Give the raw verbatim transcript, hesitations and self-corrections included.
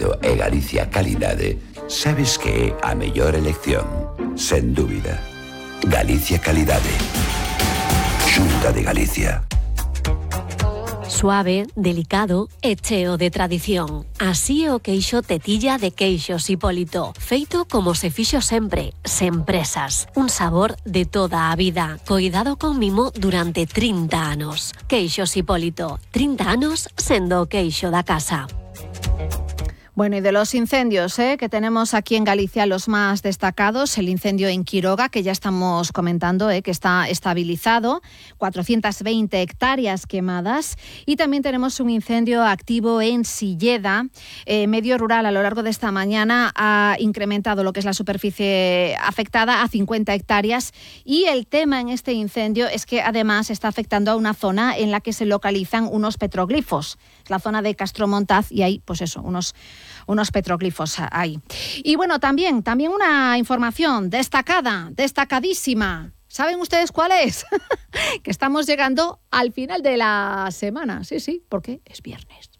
Hipólito e Galicia Calidade, sabes que é a mellor elección, sen dúbida. Galicia Calidade. Xunta de Galicia. Suave, delicado e cheo de tradición. Así é o queixo tetilla de Queixos Hipólito, feito como se fixo sempre, sen presas. Un sabor de toda a vida, coidado con mimo durante trinta anos. Queixos Hipólito, trinta anos sendo o queixo da casa. Bueno, y de los incendios ¿eh? que tenemos aquí en Galicia, los más destacados, el incendio en Quiroga, que ya estamos comentando, ¿eh? que está estabilizado, cuatrocientas veinte hectáreas quemadas, y también tenemos un incendio activo en Silleda. Eh, Medio Rural a lo largo de esta mañana ha incrementado lo que es la superficie afectada a cincuenta hectáreas, y el tema en este incendio es que además está afectando a una zona en la que se localizan unos petroglifos, la zona de Castromontaz, y hay pues eso, unos unos petroglifos ahí. Y bueno, también, también una información destacada, destacadísima. ¿Saben ustedes cuál es? Que estamos llegando al final de la semana. Sí, sí, porque es viernes.